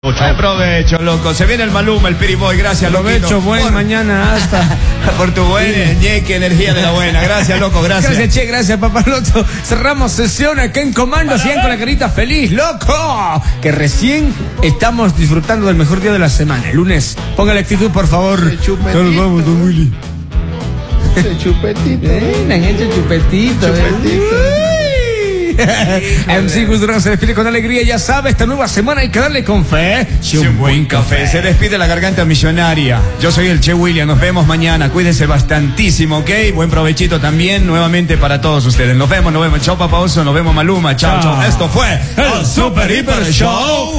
Buen provecho, loco. Se viene el Maluma, el Piriboy. Gracias, loco. Provecho, buen mañana hasta. Por tu buen ñeque, energía de la buena. Gracias, loco, gracias. Gracias, che, gracias, papaloto. Cerramos sesión acá en Comando. Sigan con la carita feliz, loco. Que recién estamos disfrutando del mejor día de la semana. El lunes. Ponga la actitud, por favor. Ya nos vamos, don Willy. Chupetito. Chupetito. MC Guzrón se despide con alegría. Ya sabe, esta nueva semana hay que darle con fe. Si un buen café. Se despide la garganta millonaria. Yo soy el Che William. Nos vemos mañana. Cuídense bastantísimo, ¿ok? Buen provechito también nuevamente para todos ustedes. Nos vemos. Chao, papá Oso. Nos vemos, Maluma. Chao. Esto fue el Super Hiper Show.